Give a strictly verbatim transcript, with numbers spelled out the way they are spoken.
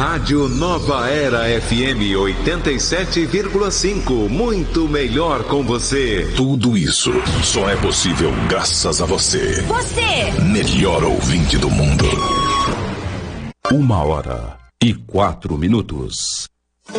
Rádio Nova Era F M oitenta e sete vírgula cinco. Muito melhor com você. Tudo isso só é possível graças a você. Você! Melhor ouvinte do mundo. Uma hora e quatro minutos.